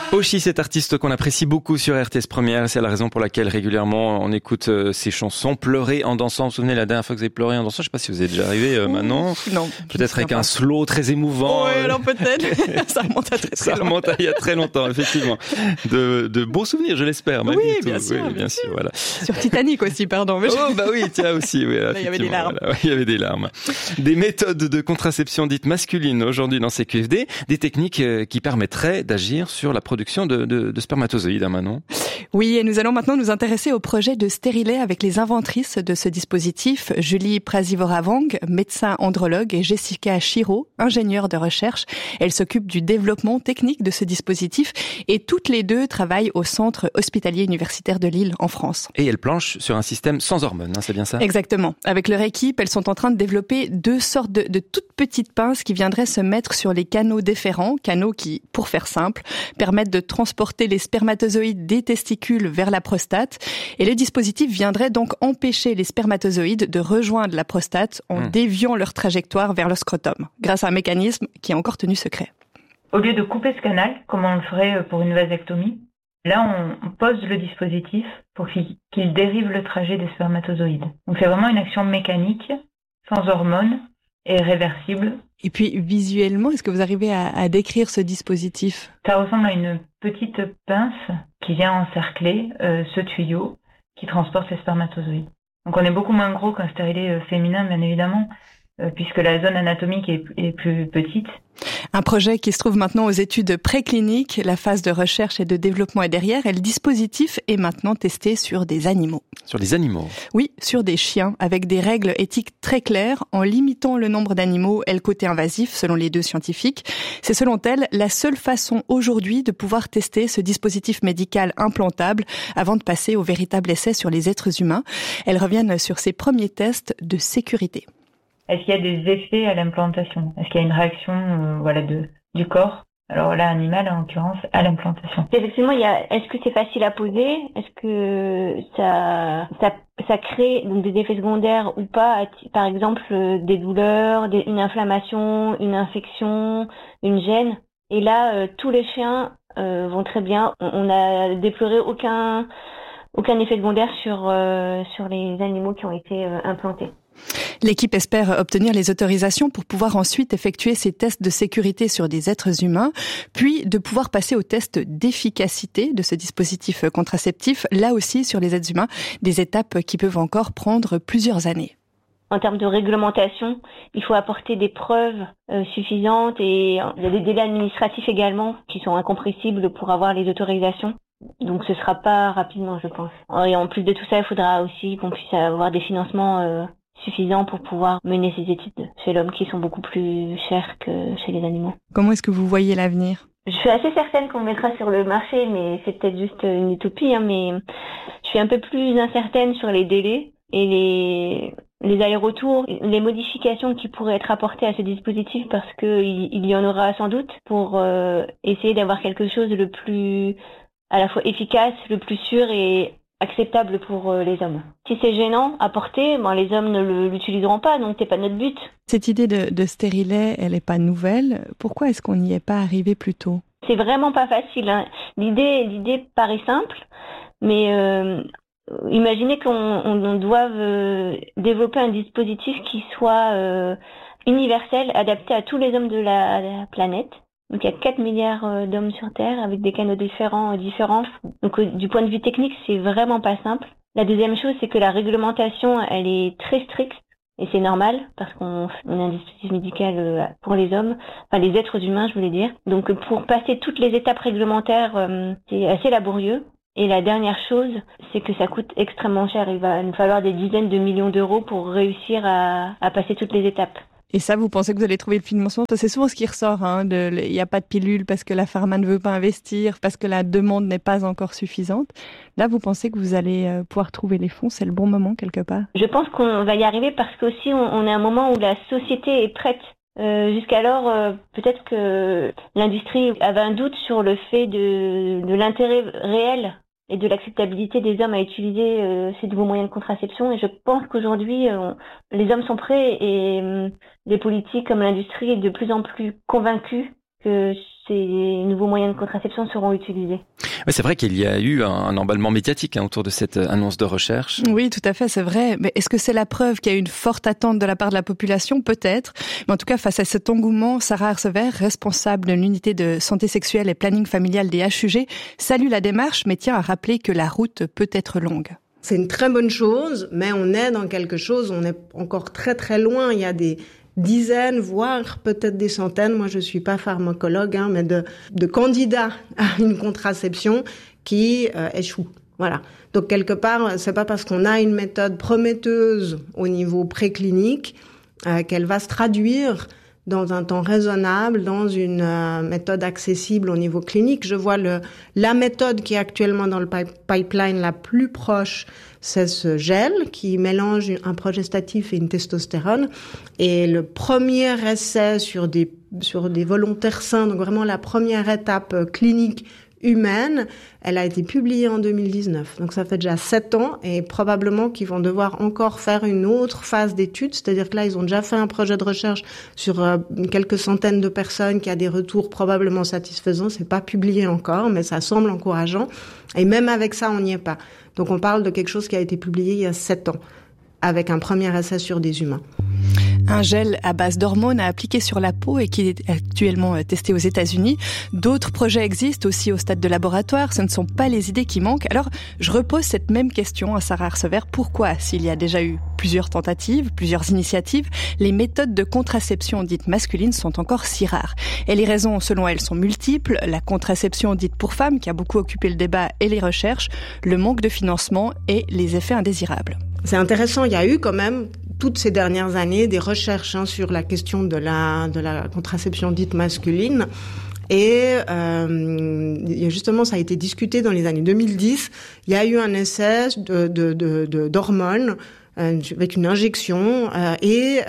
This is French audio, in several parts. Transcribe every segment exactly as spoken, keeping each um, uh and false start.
Oshi, cet artiste qu'on apprécie beaucoup sur R T S Première, c'est la raison pour laquelle régulièrement on écoute euh, ses chansons. Pleurer en dansant, vous vous souvenez la dernière fois que vous avez pleuré en dansant? Je sais pas si vous êtes déjà arrivé euh, maintenant. Non. Peut-être avec un slow très émouvant. Oui, alors peut-être. Ça remonte à très, très Ça loin. remonte à il y a très longtemps, effectivement. De, de beaux souvenirs, je l'espère. Oui, malgré bien tout. sûr, oui, bien sûr. Voilà. Sur Titanic aussi, pardon. Mais je- Oh bah oui, tiens aussi. Oui, Là, il y avait des larmes. Voilà. Ouais, il y avait des larmes. Des méthodes de contraception dites masculines aujourd'hui dans ces Q F D, des techniques euh, qui permettraient d'agir sur la production de, de, de spermatozoïdes, hein, Manon. Oui, et nous allons maintenant nous intéresser au projet de Stérilet avec les inventrices de ce dispositif, Julie Prasivoravang, médecin andrologue, et Jessica Chiro, ingénieure de recherche. Elles s'occupent du développement technique de ce dispositif et toutes les deux travaillent au centre hospitalier universitaire de Lille en France. Et elles planchent sur un système sans hormones, hein, c'est bien ça? Exactement. Avec leur équipe, elles sont en train de développer deux sortes de, de toutes petites pinces qui viendraient se mettre sur les canaux déférents, canaux qui, pour faire simple, permettent de transporter les spermatozoïdes des testicules vers la prostate. Et le dispositif viendrait donc empêcher les spermatozoïdes de rejoindre la prostate en mmh. déviant leur trajectoire vers le scrotum, grâce à un mécanisme qui est encore tenu secret. Au lieu de couper ce canal, comme on le ferait pour une vasectomie, là on pose le dispositif pour qu'il dérive le trajet des spermatozoïdes. Donc c'est vraiment une action mécanique, sans hormones et réversible. Et puis visuellement, est-ce que vous arrivez à, à décrire ce dispositif? Ça ressemble à une petite pince qui vient encercler euh, ce tuyau qui transporte les spermatozoïdes. Donc on est beaucoup moins gros qu'un stérilet euh, féminin, bien évidemment, euh, puisque la zone anatomique est, est plus petite. Un projet qui se trouve maintenant aux études précliniques. La phase de recherche et de développement est derrière et le dispositif est maintenant testé sur des animaux. Sur des animaux? Oui, sur des chiens, avec des règles éthiques très claires, en limitant le nombre d'animaux et le côté invasif, selon les deux scientifiques. C'est selon elles la seule façon aujourd'hui de pouvoir tester ce dispositif médical implantable avant de passer au véritable essai sur les êtres humains. Elles reviennent sur ces premiers tests de sécurité. Est-ce qu'il y a des effets à l'implantation? Est-ce qu'il y a une réaction euh, voilà, de, du corps? Alors là, animal, en l'occurrence, à l'implantation. Effectivement, il y a, est-ce que c'est facile à poser? Est-ce que ça, ça, ça crée donc des effets secondaires ou pas? Par exemple, des douleurs, des, une inflammation, une infection, une gêne. Et là, euh, tous les chiens euh, vont très bien. On n'a déploré aucun, aucun effet secondaire sur, euh, sur les animaux qui ont été euh, implantés. L'équipe espère obtenir les autorisations pour pouvoir ensuite effectuer ces tests de sécurité sur des êtres humains, puis de pouvoir passer au test d'efficacité de ce dispositif contraceptif, là aussi sur les êtres humains, des étapes qui peuvent encore prendre plusieurs années. En termes de réglementation, il faut apporter des preuves euh, suffisantes et il y a des délais administratifs également qui sont incompressibles pour avoir les autorisations. Donc ce sera pas rapidement, je pense. Et en plus de tout ça, il faudra aussi qu'on puisse avoir des financements euh, suffisants pour pouvoir mener ces études chez l'homme qui sont beaucoup plus chères que chez les animaux. Comment est-ce que vous voyez l'avenir? Je suis assez certaine qu'on mettra sur le marché, mais c'est peut-être juste une utopie, hein, mais je suis un peu plus incertaine sur les délais et les, les allers-retours, les modifications qui pourraient être apportées à ce dispositif parce que il, il y en aura sans doute pour euh, essayer d'avoir quelque chose le plus à la fois efficace, le plus sûr et acceptable pour euh, les hommes. Si c'est gênant à porter, ben, les hommes ne le, l'utiliseront pas, donc c'est pas notre but. Cette idée de, de stérilet, elle est pas nouvelle. Pourquoi est-ce qu'on n'y est pas arrivé plus tôt? C'est vraiment pas facile, hein. L'idée, l'idée paraît simple, mais euh, imaginez qu'on on, on doive euh, développer un dispositif qui soit euh, universel, adapté à tous les hommes de la, la planète. Donc il y a quatre milliards d'hommes sur Terre avec des canaux différents différents. Donc du point de vue technique, c'est vraiment pas simple. La deuxième chose, c'est que la réglementation, elle est très stricte et c'est normal parce qu'on on a un dispositif médical pour les hommes, enfin les êtres humains, je voulais dire. Donc pour passer toutes les étapes réglementaires, c'est assez laborieux. Et la dernière chose, c'est que ça coûte extrêmement cher. Il va nous falloir des dizaines de millions d'euros pour réussir à, à passer toutes les étapes. Et ça, vous pensez que vous allez trouver le financement? C'est souvent ce qui ressort, hein, de, il n'y a pas de pilule parce que la pharma ne veut pas investir, parce que la demande n'est pas encore suffisante. Là, vous pensez que vous allez pouvoir trouver les fonds? C'est le bon moment, quelque part? Je pense qu'on va y arriver parce qu'aussi, on, on est à un moment où la société est prête. Euh, jusqu'alors, euh, peut-être que l'industrie avait un doute sur le fait de, de l'intérêt réel et de l'acceptabilité des hommes à utiliser euh, ces nouveaux moyens de contraception. Et je pense qu'aujourd'hui, euh, les hommes sont prêts et euh, les politiques comme l'industrie est de plus en plus convaincus que ces nouveaux moyens de contraception seront utilisés. Ouais, c'est vrai qu'il y a eu un, un emballement médiatique hein, autour de cette annonce de recherche. Oui, tout à fait, c'est vrai. Mais est-ce que c'est la preuve qu'il y a une forte attente de la part de la population ? Peut-être. Mais en tout cas, face à cet engouement, Sarah Arsever, responsable de l'unité de santé sexuelle et planning familial des H U G, salue la démarche, mais tient à rappeler que la route peut être longue. C'est une très bonne chose, mais on est dans quelque chose, on est encore très très loin. Il y a des dizaines, voire peut-être des centaines, moi je suis pas pharmacologue, hein, mais de, de candidats à une contraception qui euh, échouent. Voilà. Donc quelque part, c'est pas parce qu'on a une méthode prometteuse au niveau préclinique euh, qu'elle va se traduire dans un temps raisonnable, dans une euh, méthode accessible au niveau clinique. Je vois le la méthode qui est actuellement dans le pipeline la plus proche, c'est ce gel qui mélange un progestatif et une testostérone. Et le premier essai sur des sur des volontaires sains, donc vraiment la première étape clinique humaine, elle a été publiée en deux mille dix-neuf. Donc ça fait déjà sept ans et probablement qu'ils vont devoir encore faire une autre phase d'étude. C'est-à-dire que là, ils ont déjà fait un projet de recherche sur euh, quelques centaines de personnes qui a des retours probablement satisfaisants. C'est pas publié encore, mais ça semble encourageant. Et même avec ça, on n'y est pas. Donc on parle de quelque chose qui a été publié il y a sept ans, avec un premier essai sur des humains. Un gel à base d'hormones à appliquer sur la peau et qui est actuellement testé aux États-Unis. D'autres projets existent aussi au stade de laboratoire. Ce ne sont pas les idées qui manquent. Alors, je repose cette même question à Sarah Arsever. Pourquoi, s'il y a déjà eu plusieurs tentatives, plusieurs initiatives, les méthodes de contraception dites masculines sont encore si rares? Et les raisons, selon elle, sont multiples. La contraception dite pour femmes, qui a beaucoup occupé le débat et les recherches, le manque de financement et les effets indésirables. C'est intéressant, il y a eu quand même toutes ces dernières années des recherches hein, sur la question de la de la contraception dite masculine et euh, justement ça a été discuté dans les années deux mille dix. Il y a eu un essai de de de, de d'hormones euh, avec une injection euh, et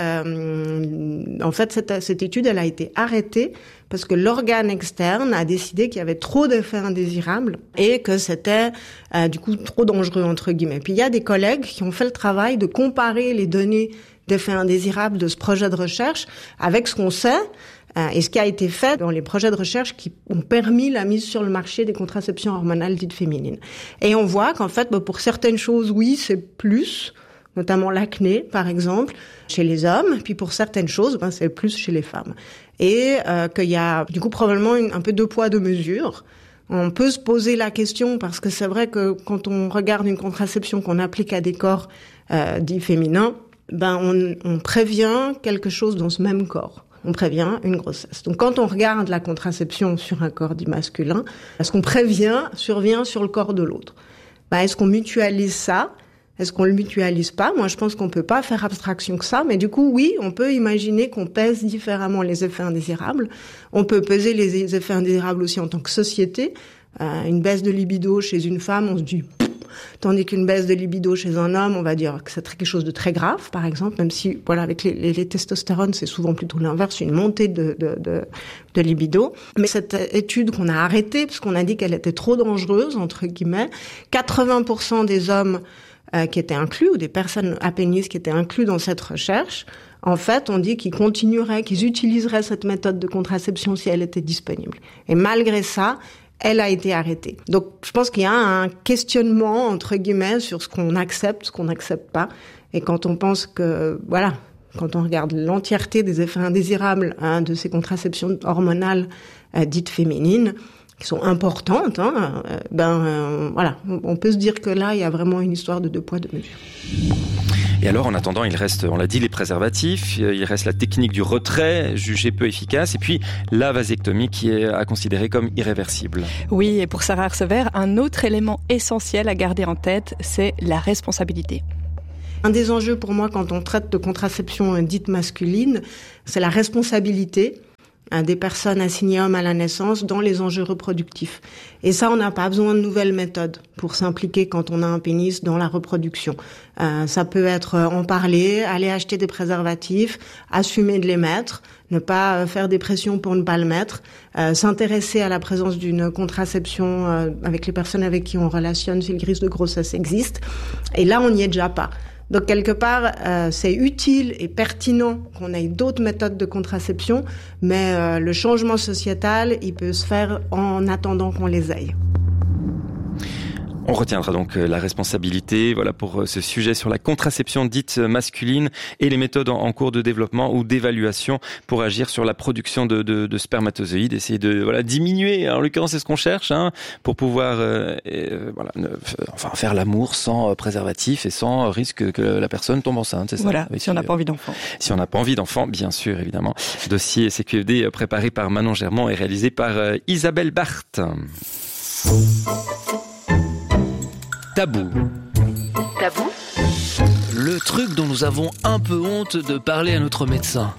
euh, en fait cette cette étude elle a été arrêtée parce que l'organe externe a décidé qu'il y avait trop d'effets indésirables et que c'était euh, du coup trop dangereux entre guillemets. Puis il y a des collègues qui ont fait le travail de comparer les données d'effets indésirables de ce projet de recherche avec ce qu'on sait euh, et ce qui a été fait dans les projets de recherche qui ont permis la mise sur le marché des contraceptions hormonales dites féminines. Et on voit qu'en fait, bah, pour certaines choses, oui, c'est plus, notamment l'acné, par exemple, chez les hommes, puis pour certaines choses, ben, c'est plus chez les femmes. Et euh, qu'il y a du coup probablement une, un peu deux poids, deux mesures. On peut se poser la question, parce que c'est vrai que quand on regarde une contraception qu'on applique à des corps euh, dits féminins, ben on, on prévient quelque chose dans ce même corps. On prévient une grossesse. Donc quand on regarde la contraception sur un corps dit masculin, ce qu'on prévient survient sur le corps de l'autre. Ben, est-ce qu'on mutualise ça ? Est-ce qu'on le mutualise pas ? Moi, je pense qu'on peut pas faire abstraction que ça, mais du coup, oui, on peut imaginer qu'on pèse différemment les effets indésirables. On peut peser les effets indésirables aussi en tant que société. Euh, une baisse de libido chez une femme, on se dit, pff, tandis qu'une baisse de libido chez un homme, on va dire que c'est quelque chose de très grave, par exemple, même si, voilà, avec les, les, les testostérones, c'est souvent plutôt l'inverse, une montée de, de, de, de libido. Mais cette étude qu'on a arrêtée, parce qu'on a dit qu'elle était trop dangereuse, entre guillemets, quatre-vingts pour cent des hommes Euh, qui étaient inclus, ou des personnes à pénis qui étaient inclus dans cette recherche, en fait, on dit qu'ils continueraient, qu'ils utiliseraient cette méthode de contraception si elle était disponible. Et malgré ça, elle a été arrêtée. Donc, je pense qu'il y a un questionnement, entre guillemets, sur ce qu'on accepte, ce qu'on n'accepte pas. Et quand on pense que, voilà, quand on regarde l'entièreté des effets indésirables hein, de ces contraceptions hormonales euh, dites féminines, qui sont importantes, hein, ben euh, voilà, on peut se dire que là, il y a vraiment une histoire de deux poids, deux mesures. Et alors, en attendant, il reste, on l'a dit, les préservatifs, il reste la technique du retrait, jugée peu efficace, et puis la vasectomie qui est à considérer comme irréversible. Oui, et pour Sarah Arsever, un autre élément essentiel à garder en tête, c'est la responsabilité. Un des enjeux pour moi quand on traite de contraception dite masculine, c'est la responsabilité des personnes assignées hommes à la naissance dans les enjeux reproductifs. Et ça, on n'a pas besoin de nouvelles méthodes pour s'impliquer quand on a un pénis dans la reproduction. Euh, ça peut être en parler, aller acheter des préservatifs, assumer de les mettre, ne pas faire des pressions pour ne pas le mettre, euh, s'intéresser à la présence d'une contraception euh, avec les personnes avec qui on relationne si le risque de grossesse existe. Et là, on n'y est déjà pas. Donc quelque part, euh, c'est utile et pertinent qu'on ait d'autres méthodes de contraception, mais euh, le changement sociétal, il peut se faire en attendant qu'on les ait. On retiendra donc la responsabilité, voilà, pour ce sujet sur la contraception dite masculine et les méthodes en cours de développement ou d'évaluation pour agir sur la production de, de, de spermatozoïdes, essayer de voilà diminuer. En l'occurrence, c'est ce qu'on cherche, hein, pour pouvoir euh, euh, voilà, ne, enfin faire l'amour sans préservatif et sans risque que la personne tombe enceinte. C'est ça. Voilà. Avec, si on n'a pas envie d'enfant. Si on n'a pas envie d'enfant, bien sûr, évidemment. Dossier C Q F D préparé par Manon Germont et réalisé par euh, Isabelle Barthes. Tabou. Tabou ? Le truc dont nous avons un peu honte de parler à notre médecin.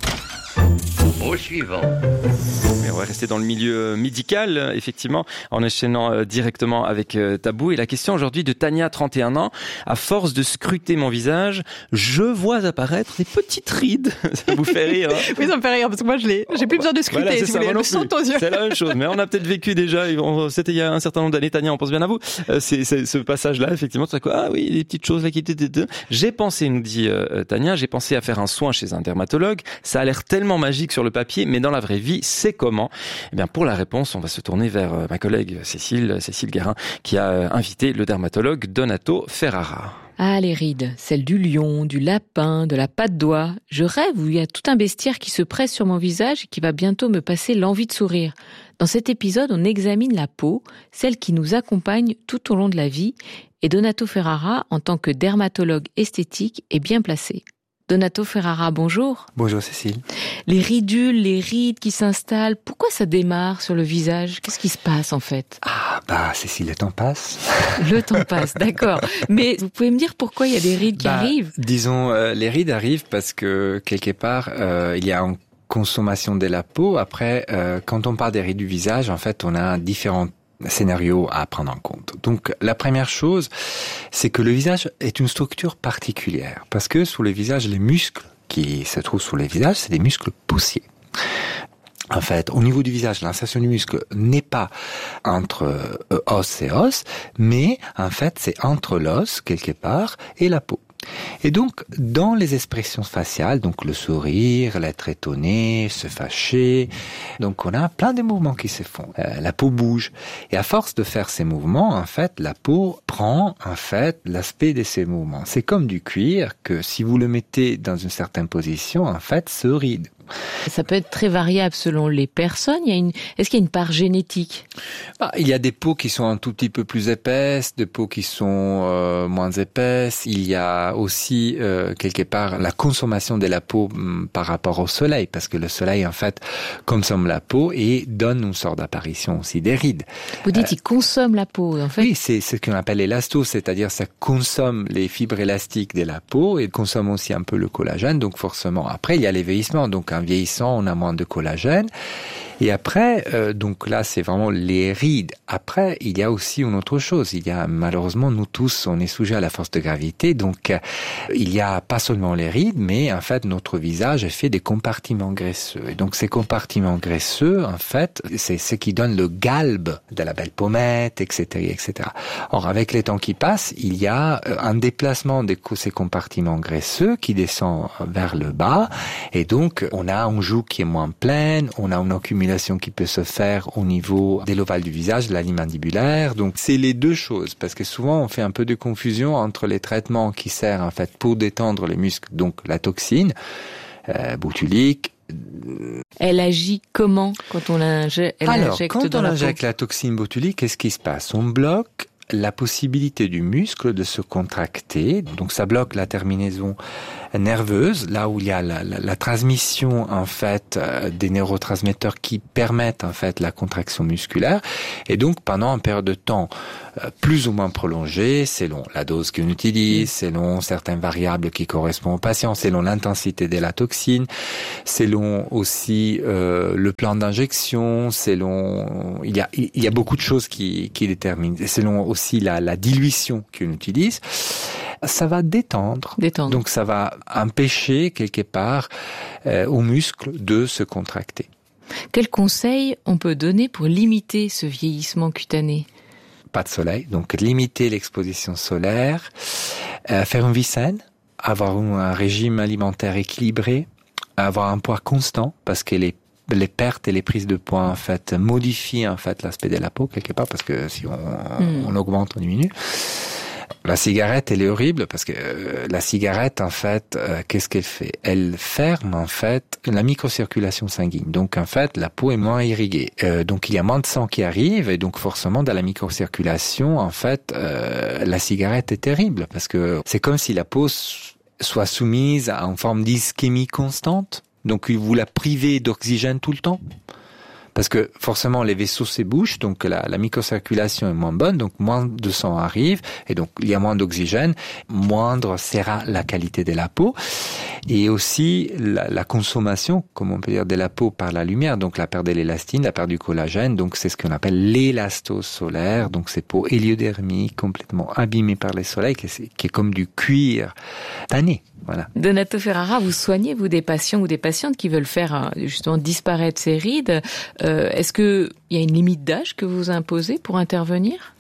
Au suivant. Mais on va rester dans le milieu médical, effectivement, en enchaînant directement avec Tabou. Et la question aujourd'hui de Tania, trente et un ans. À force de scruter mon visage, je vois apparaître des petites rides. Ça vous fait rire, hein? Oui, ça me fait rire, parce que moi, je l'ai, j'ai plus besoin de scruter, voilà, si vous voulez, le saute aux yeux. C'est la même chose, mais on a peut-être vécu déjà, c'était il y a un certain nombre d'années, Tania, on pense bien à vous. C'est, c'est ce passage-là, effectivement, c'est quoi? Ah oui, des petites choses là qui étaient... J'ai pensé, nous dit euh, Tania, j'ai pensé à faire un soin chez un dermatologue. Ça a l'air tellement magique sur le papier, mais dans la vraie vie, c'est comment? Eh bien, pour la réponse, on va se tourner vers ma collègue Cécile, Cécile Guérin, qui a invité le dermatologue Donato Ferrara. Ah, les rides, celles du lion, du lapin, de la patte d'oie. Je rêve où il y a tout un bestiaire qui se presse sur mon visage et qui va bientôt me passer l'envie de sourire. Dans cet épisode, on examine la peau, celle qui nous accompagne tout au long de la vie, et Donato Ferrara, en tant que dermatologue esthétique, est bien placé. Donato Ferrara, bonjour. Bonjour Cécile. Les ridules, les rides qui s'installent, pourquoi ça démarre sur le visage? Qu'est-ce qui se passe en fait? Ah bah Cécile, le temps passe. Le temps passe, d'accord. Mais vous pouvez me dire pourquoi il y a des rides qui bah, arrivent? Disons, euh, les rides arrivent parce que quelque part, euh, il y a une consommation de la peau. Après, euh, quand on parle des rides du visage, en fait, on a différentes scénario à prendre en compte. Donc, la première chose, c'est que le visage est une structure particulière. Parce que sous le visage, les muscles qui se trouvent sous le visage, c'est des muscles poussiers. En fait, au niveau du visage, l'insertion du muscle n'est pas entre euh, os et os, mais en fait, c'est entre l'os, quelque part, et la peau. Et donc, dans les expressions faciales, donc le sourire, l'être étonné, se fâcher, donc on a plein de mouvements qui se font. Euh, la peau bouge. Et à force de faire ces mouvements, en fait, la peau prend, en fait, l'aspect de ces mouvements. C'est comme du cuir que si vous le mettez dans une certaine position, en fait, se ride. Ça peut être très variable selon les personnes. Il y a une... Est-ce qu'il y a une part génétique? Ah, il y a des peaux qui sont un tout petit peu plus épaisses, des peaux qui sont euh, moins épaisses. Il y a aussi euh, quelque part la consommation de la peau hum, par rapport au soleil, parce que le soleil en fait consomme la peau et donne une sorte d'apparition aussi des rides. Vous dites euh, il consomme la peau en fait? Oui, c'est ce qu'on appelle l'élastose, c'est-à-dire ça consomme les fibres élastiques de la peau et consomme aussi un peu le collagène. Donc forcément, après il y a les vieillissements, donc en vieillissant, on a moins de collagène. Et après, euh, donc là, c'est vraiment les rides. Après, il y a aussi une autre chose. Il y a, malheureusement, nous tous, on est sujets à la force de gravité. Donc, euh, il y a pas seulement les rides, mais en fait, notre visage est fait des compartiments graisseux. Et donc, ces compartiments graisseux, en fait, c'est ce qui donne le galbe de la belle pommette, et cetera, et cetera. Or, avec les temps qui passent, il y a un déplacement de ces compartiments graisseux qui descend vers le bas. Et donc, on a une joue qui est moins pleine, on a une accumulation qui peut se faire au niveau de l'ovale du visage, de la ligne mandibulaire. Donc, c'est les deux choses, parce que souvent, on fait un peu de confusion entre les traitements qui servent, en fait, pour détendre les muscles, donc la toxine, euh, botulique. Elle agit comment quand on l'injecte? Alors, quand on injecte la toxine botulique, qu'est-ce qui se passe? On bloque la possibilité du muscle de se contracter, donc ça bloque la terminaison nerveuse, là où il y a la, la, la transmission en fait euh, des neurotransmetteurs qui permettent en fait la contraction musculaire, et donc pendant une période de temps euh, plus ou moins prolongée, selon la dose qu'on utilise, selon certaines variables qui correspondent au patient, selon l'intensité de la toxine, selon aussi euh, le plan d'injection, selon il y a il y a beaucoup de choses qui qui déterminent, selon aussi la, la dilution qu'on utilise. Ça va détendre. détendre. Donc ça va empêcher quelque part euh, aux muscles de se contracter. Quels conseils on peut donner pour limiter ce vieillissement cutané? Pas de soleil, donc limiter l'exposition solaire, euh, faire une vie saine. avoir un régime alimentaire équilibré, avoir un poids constant, parce que les les pertes et les prises de poids en fait modifient en fait l'aspect de la peau quelque part, parce que si on, mmh. on augmente, on diminue. La cigarette, elle est horrible parce que euh, la cigarette, en fait, euh, qu'est-ce qu'elle fait? Elle ferme, en fait, la microcirculation sanguine. Donc, en fait, la peau est moins irriguée. Euh, donc, il y a moins de sang qui arrive et donc, forcément, dans la microcirculation, en fait, euh, la cigarette est terrible parce que c'est comme si la peau soit soumise à une forme d'ischémie constante. Donc, vous la privez d'oxygène tout le temps. Parce que forcément les vaisseaux s'ébouchent, donc la, la microcirculation est moins bonne, donc moins de sang arrive, et donc il y a moins d'oxygène, moindre sera la qualité de la peau, et aussi la, la consommation, comme on peut dire, de la peau par la lumière, donc la perte de l'élastine, la perte du collagène, donc c'est ce qu'on appelle l'élastose solaire, donc ces peaux héliodermiques complètement abîmées par le soleil, qui est, qui est comme du cuir tanné. Voilà. Donato Ferrara, vous soignez vous des patients ou des patientes qui veulent faire justement disparaître ces rides. Euh, est-ce que il y a une limite d'âge que vous imposez pour intervenir?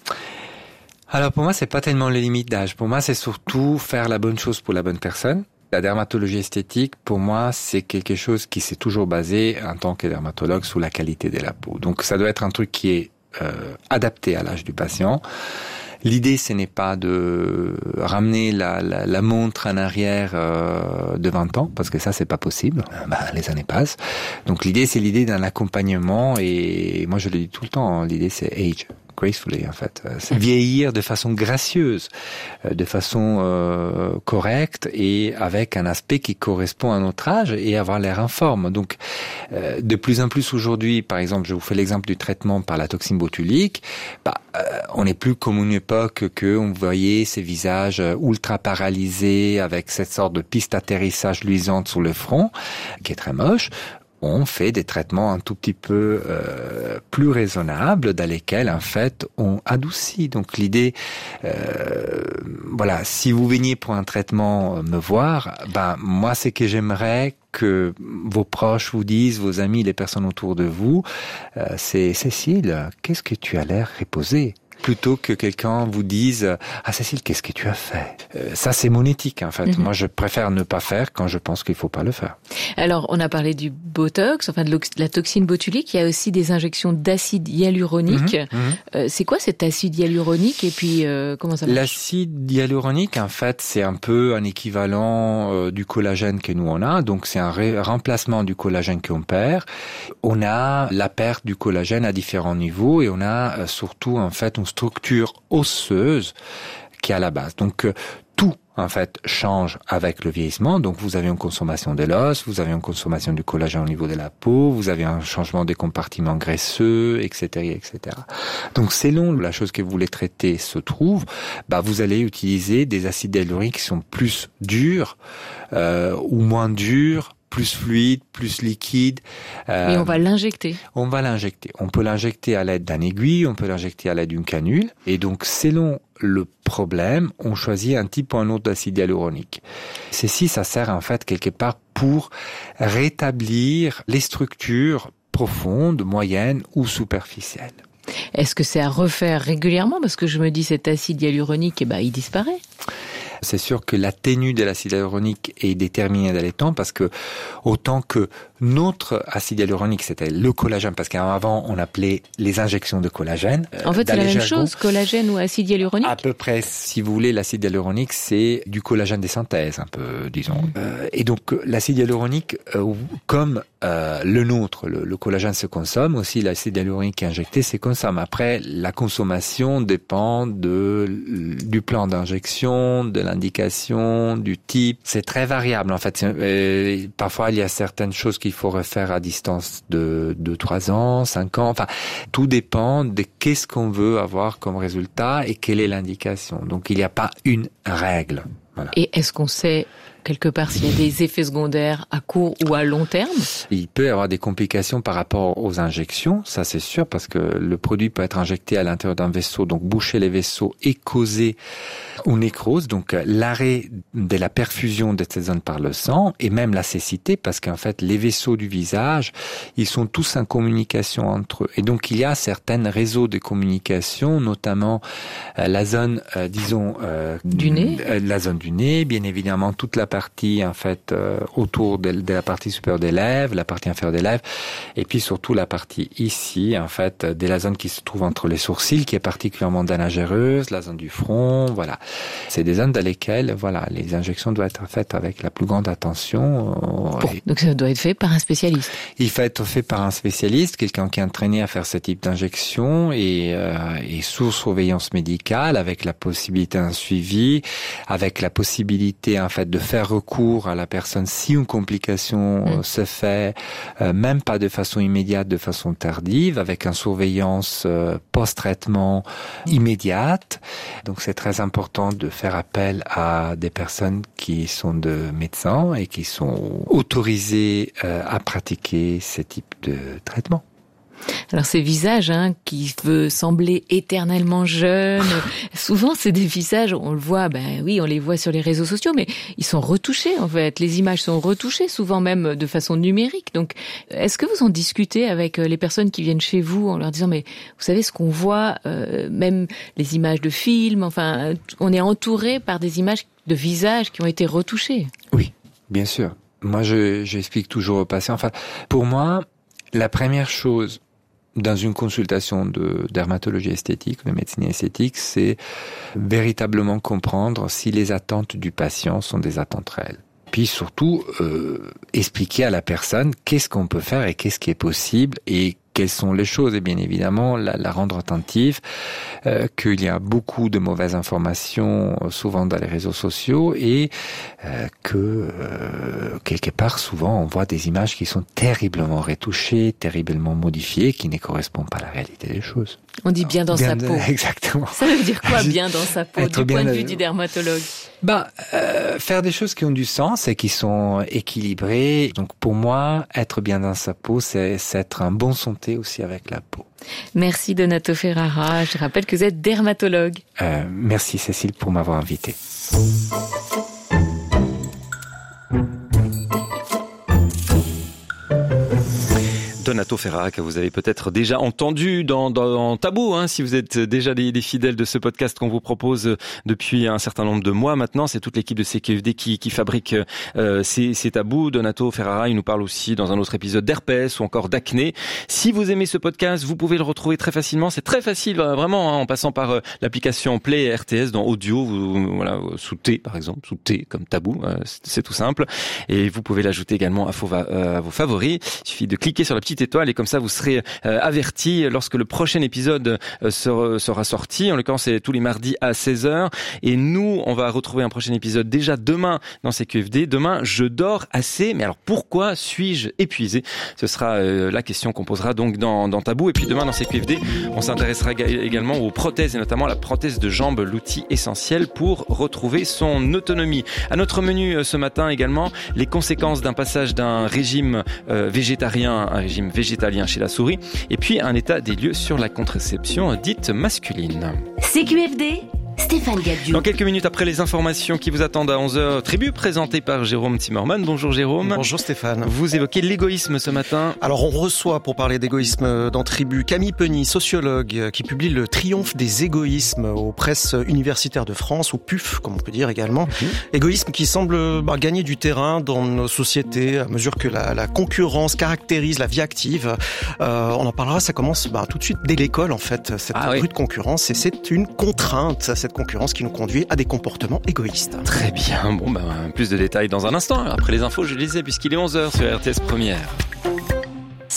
Alors pour moi, c'est pas tellement les limites d'âge. Pour moi, c'est surtout faire la bonne chose pour la bonne personne. La dermatologie esthétique, pour moi, c'est quelque chose qui s'est toujours basé en tant que dermatologue sur la qualité de la peau. Donc ça doit être un truc qui est euh, adapté à l'âge du patient. L'idée, ce n'est pas de ramener la, la, la montre en arrière euh, de vingt ans, parce que ça, c'est pas possible. Bah, les années passent. Donc l'idée, c'est l'idée d'un accompagnement, et moi, je le dis tout le temps, l'idée, c'est age gracefully, en fait. C'est vieillir de façon gracieuse, de façon euh, correcte, et avec un aspect qui correspond à notre âge, et avoir l'air en forme. Donc, euh, de plus en plus aujourd'hui, par exemple, je vous fais l'exemple du traitement par la toxine botulique, bah, euh, on n'est plus comme une époque que on voyait ces visages ultra paralysés avec cette sorte de piste d'atterrissage luisante sur le front, qui est très moche. On fait des traitements un tout petit peu euh, plus raisonnables, dans lesquels en fait on adoucit. Donc l'idée, euh, voilà, si vous veniez pour un traitement me voir, ben moi c'est que j'aimerais que vos proches vous disent, vos amis, les personnes autour de vous, euh, c'est Cécile, qu'est-ce que tu as l'air reposée? Plutôt que quelqu'un vous dise « Ah Cécile, qu'est-ce que tu as fait ?» euh, Ça, c'est mon éthique, en fait. Mm-hmm. Moi, je préfère ne pas faire quand je pense qu'il faut pas le faire. Alors, on a parlé du Botox, enfin de la toxine botulique. Il y a aussi des injections d'acide hyaluronique. Mm-hmm. Euh, c'est quoi cet acide hyaluronique et puis euh, comment ça marche? L'acide hyaluronique, en fait, c'est un peu un équivalent euh, du collagène que nous on a. Donc, c'est un ré- remplacement du collagène qu'on perd. On a la perte du collagène à différents niveaux et on a euh, surtout, en fait, une structure osseuse qui est à la base. Donc euh, tout en fait change avec le vieillissement. Donc vous avez une consommation de l'os, vous avez une consommation du collagène au niveau de la peau, vous avez un changement des compartiments graisseux, et cetera, et cetera. Donc selon la chose que vous voulez traiter se trouve, bah vous allez utiliser des acides hyaluroniques qui sont plus durs euh, ou moins durs, plus fluide, plus liquide. Euh, Et on va l'injecter. On va l'injecter. On peut l'injecter à l'aide d'un aiguille, on peut l'injecter à l'aide d'une canule. Et donc, selon le problème, on choisit un type ou un autre d'acide hyaluronique. Ceci, ça sert en fait quelque part pour rétablir les structures profondes, moyennes ou superficielles. Est-ce que c'est à refaire régulièrement? Parce que je me dis, cet acide hyaluronique, eh ben, il disparaît. C'est sûr que la ténue de l'acide hyaluronique est déterminée dans les temps parce que autant que notre acide hyaluronique, c'était le collagène, parce qu'avant on appelait les injections de collagène. En fait, c'est la même jargons. chose, collagène ou acide hyaluronique? À peu près, si vous voulez, l'acide hyaluronique, c'est du collagène des synthèses, un peu, disons. Mmh. Euh, et donc, l'acide hyaluronique, euh, comme euh, le nôtre, le, le collagène se consomme, aussi l'acide hyaluronique injecté se consomme. Après, la consommation dépend de, du plan d'injection, de l'indication, du type. C'est très variable, en fait. Euh, parfois, il y a certaines choses qu'il faut refaire à distance de deux, trois ans, cinq ans. Enfin, tout dépend de qu'est-ce qu'on veut avoir comme résultat et quelle est l'indication. Donc, il n'y a pas une règle. Voilà. Et est-ce qu'on sait quelque part, s'il y a des effets secondaires à court ou à long terme? Il peut y avoir des complications par rapport aux injections, ça c'est sûr, parce que le produit peut être injecté à l'intérieur d'un vaisseau, donc boucher les vaisseaux et causer une nécrose, donc l'arrêt de la perfusion de cette zone par le sang, et même la cécité, parce qu'en fait les vaisseaux du visage, ils sont tous en communication entre eux. Et donc il y a certains réseaux de communication, notamment euh, la zone, euh, disons... Euh, du nez euh, La zone du nez, bien évidemment toute la partie en fait euh, autour de, de la partie supérieure des lèvres, la partie inférieure des lèvres, et puis surtout la partie ici, en fait, de la zone qui se trouve entre les sourcils, qui est particulièrement dangereuse, la zone du front, voilà. C'est des zones dans lesquelles, voilà, les injections doivent être faites avec la plus grande attention. Bon, donc ça doit être fait par un spécialiste. Il faut être fait par un spécialiste, quelqu'un qui est entraîné à faire ce type d'injection et, euh, et sous surveillance médicale, avec la possibilité d'un suivi, avec la possibilité en fait de faire recours à la personne si une complication mmh. se fait, euh, même pas de façon immédiate, de façon tardive, avec une surveillance euh, post-traitement immédiate. Donc c'est très important de faire appel à des personnes qui sont de médecins et qui sont autorisées euh, à pratiquer ce type de traitement. Alors ces visages hein, qui veulent sembler éternellement jeunes, souvent c'est des visages, on le voit, ben oui, on les voit sur les réseaux sociaux, mais ils sont retouchés en fait. Les images sont retouchées, souvent même de façon numérique. Donc, est-ce que vous en discutez avec les personnes qui viennent chez vous en leur disant, mais vous savez ce qu'on voit, euh, même les images de films, enfin, on est entouré par des images de visages qui ont été retouchés. Oui, bien sûr. Moi, je j'explique toujours aux patients. Enfin, pour moi, la première chose dans une consultation de dermatologie esthétique, de médecine esthétique, c'est véritablement comprendre si les attentes du patient sont des attentes réelles. Puis surtout, euh, expliquer à la personne qu'est-ce qu'on peut faire et qu'est-ce qui est possible et quelles sont les choses, et bien évidemment la, la rendre attentive, euh, qu'il y a beaucoup de mauvaises informations euh, souvent dans les réseaux sociaux et euh, que euh, quelque part souvent on voit des images qui sont terriblement retouchées, terriblement modifiées, qui ne correspondent pas à la réalité des choses. On dit bien dans bien sa de... peau. Exactement. Ça veut dire quoi bien dans sa peau du point de vue du dermatologue? Ben, euh, faire des choses qui ont du sens et qui sont équilibrées. Donc pour moi, être bien dans sa peau, c'est, c'est être en bonne santé aussi avec la peau. Merci Donato Ferrara. Je rappelle que vous êtes dermatologue. Euh, merci Cécile pour m'avoir invité. Donato Ferrara, que vous avez peut-être déjà entendu dans, dans Tabou, hein, si vous êtes déjà des, des fidèles de ce podcast qu'on vous propose depuis un certain nombre de mois maintenant. C'est toute l'équipe de C Q F D qui, qui fabrique euh, ces, ces tabous. Donato Ferrara, il nous parle aussi dans un autre épisode d'herpès ou encore d'acné. Si vous aimez ce podcast, vous pouvez le retrouver très facilement. C'est très facile, vraiment, hein, en passant par euh, l'application Play R T S dans Audio, vous, voilà, sous T par exemple, sous T comme Tabou, euh, c'est, c'est tout simple. Et vous pouvez l'ajouter également à vos, euh, à vos favoris. Il suffit de cliquer sur la petite étoile et comme ça vous serez euh, averti lorsque le prochain épisode euh, sera, sera sorti. En l'occurrence, c'est tous les mardis à seize heures. Et nous, on va retrouver un prochain épisode déjà demain dans C Q F D. Demain, je dors assez. Mais alors pourquoi suis-je épuisé? Ce sera euh, la question qu'on posera donc dans, dans Tabou. Et puis demain dans C Q F D, on s'intéressera également aux prothèses et notamment à la prothèse de jambe, l'outil essentiel pour retrouver son autonomie. À notre menu ce matin également, les conséquences d'un passage d'un régime euh, végétarien à un régime végétalien chez la souris, et puis un état des lieux sur la contraception dite masculine. C Q F D, Stéphane Gadiou. Dans quelques minutes après les informations qui vous attendent à onze heures, Tribu présentée par Jérôme Timmerman. Bonjour Jérôme. Bonjour Stéphane. Vous évoquez l'égoïsme ce matin. Alors on reçoit pour parler d'égoïsme dans Tribu Camille Penny, sociologue, qui publie Le triomphe des égoïsmes aux presses universitaires de France, ou P U F comme on peut dire également. Mmh. Égoïsme qui semble bah, gagner du terrain dans nos sociétés à mesure que la, la concurrence caractérise la vie active. Euh, on en parlera, ça commence bah, tout de suite dès l'école en fait, cette ah, rude oui. concurrence, et c'est une contrainte, cette concurrence qui nous conduit à des comportements égoïstes. Très bien, bon ben plus de détails dans un instant, après les infos je le disais, puisqu'il est onze heures sur R T S Première.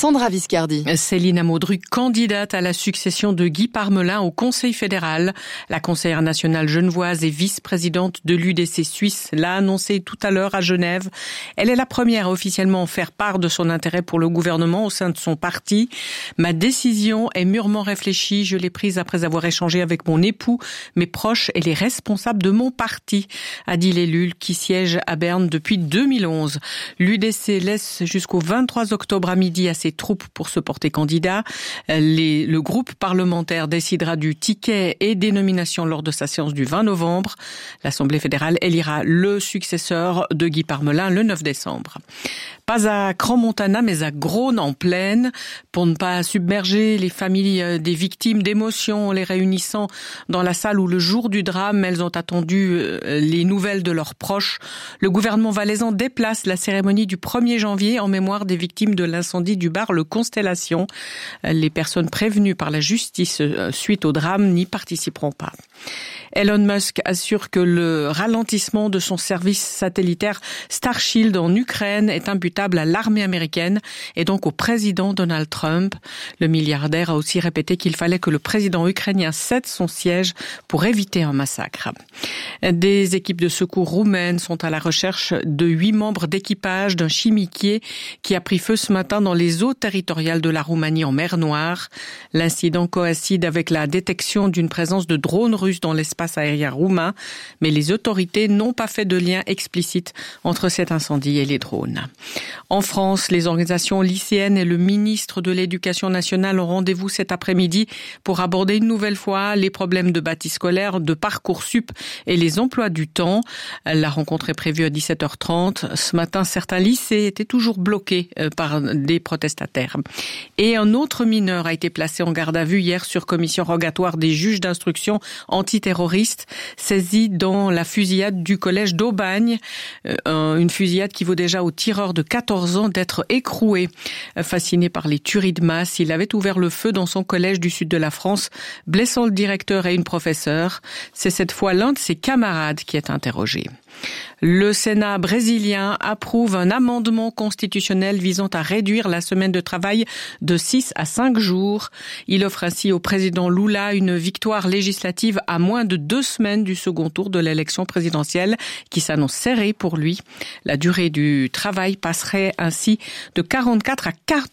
Sandra Viscardi. Céline Amodru, candidate à la succession de Guy Parmelin au Conseil fédéral. La conseillère nationale genevoise et vice-présidente de l'U D C suisse l'a annoncé tout à l'heure à Genève. Elle est la première à officiellement faire part de son intérêt pour le gouvernement au sein de son parti. Ma décision est mûrement réfléchie. Je l'ai prise après avoir échangé avec mon époux, mes proches et les responsables de mon parti, a dit l'élu qui siège à Berne depuis deux mille onze. L'U D C laisse jusqu'au vingt-trois octobre à midi à ses troupes pour se porter candidat. Les, le groupe parlementaire décidera du ticket et des nominations lors de sa séance du vingt novembre. L'Assemblée fédérale élira le successeur de Guy Parmelin le neuf décembre. Pas à Crans-Montana, mais à Grones en plaine, pour ne pas submerger les familles des victimes d'émotions, les réunissant dans la salle où le jour du drame, elles ont attendu les nouvelles de leurs proches. Le gouvernement valaisan déplace la cérémonie du premier janvier en mémoire des victimes de l'incendie du bar Le Constellation. Les personnes prévenues par la justice suite au drame n'y participeront pas. Elon Musk assure que le ralentissement de son service satellitaire Starshield en Ukraine est imputable à l'armée américaine et donc au président Donald Trump. Le milliardaire a aussi répété qu'il fallait que le président ukrainien cède son siège pour éviter un massacre. Des équipes de secours roumaines sont à la recherche de huit membres d'équipage d'un chimiquier qui a pris feu ce matin dans les eaux territoriales de la Roumanie en mer Noire. L'incident coïncide avec la détection d'une présence de drones russes dans l'espace aérien roumain, mais les autorités n'ont pas fait de lien explicite entre cet incendie et les drones. En France, les organisations lycéennes et le ministre de l'Éducation nationale ont rendez-vous cet après-midi pour aborder une nouvelle fois les problèmes de bâti scolaire, de Parcoursup et les emplois du temps. La rencontre est prévue à dix-sept heures trente. Ce matin, certains lycées étaient toujours bloqués par des protestataires. Et un autre mineur a été placé en garde à vue hier sur commission rogatoire des juges d'instruction antiterroriste saisi dans la fusillade du collège d'Aubagne, euh, une fusillade qui vaut déjà au tireur de quatorze ans d'être écroué. Fasciné par les tueries de masse, il avait ouvert le feu dans son collège du sud de la France, blessant le directeur et une professeure. C'est cette fois l'un de ses camarades qui est interrogé. Le Sénat brésilien approuve un amendement constitutionnel visant à réduire la semaine de travail de six à cinq jours. Il offre ainsi au président Lula une victoire législative à moins de deux semaines du second tour de l'élection présidentielle qui s'annonce serrée pour lui. La durée du travail passerait ainsi de quarante-quatre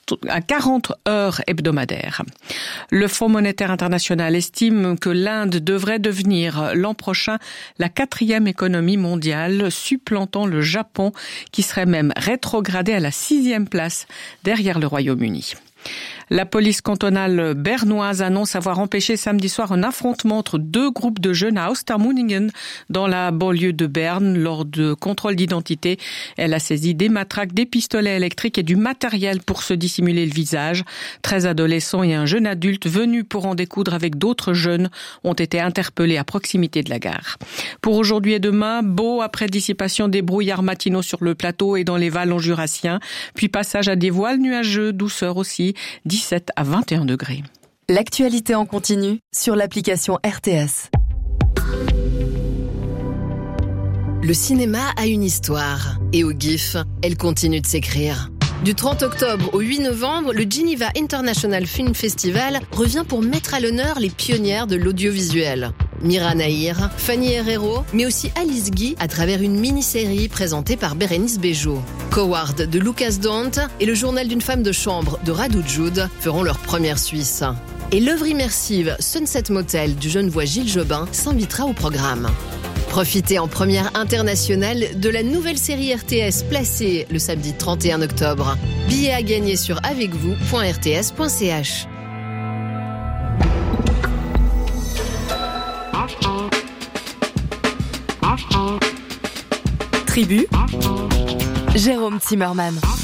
à quarante heures hebdomadaires. Le Fonds monétaire international estime que l'Inde devrait devenir l'an prochain la quatrième économie mondiale, supplantant le Japon, qui serait même rétrogradé à la sixième place derrière le Royaume-Uni. La police cantonale bernoise annonce avoir empêché samedi soir un affrontement entre deux groupes de jeunes à Ostermundigen, dans la banlieue de Berne. Lors de contrôles d'identité, elle a saisi des matraques, des pistolets électriques et du matériel pour se dissimuler le visage. treize adolescents et un jeune adulte venus pour en découdre avec d'autres jeunes ont été interpellés à proximité de la gare. Pour aujourd'hui et demain, beau après dissipation des brouillards matinaux sur le plateau et dans les vallons jurassiens, puis passage à des voiles nuageux, douceur aussi, dix-sept à vingt et un degrés. L'actualité en continu sur l'application R T S. Le cinéma a une histoire et au G I F, elle continue de s'écrire. Du trente octobre au huit novembre, le Geneva International Film Festival revient pour mettre à l'honneur les pionnières de l'audiovisuel. Mira Nahir, Fanny Herrero, mais aussi Alice Guy à travers une mini-série présentée par Bérénice Bejo. Coward de Lucas Dante et le journal d'une femme de chambre de Radou Jude feront leur première Suisse. Et l'œuvre immersive Sunset Motel du Genevois Gilles Jobin s'invitera au programme. Profitez en première internationale de la nouvelle série R T S Placée le samedi trente et un octobre. Billets à gagner sur avec vous point r t s point c h. Tribu, Jérôme Zimmermann.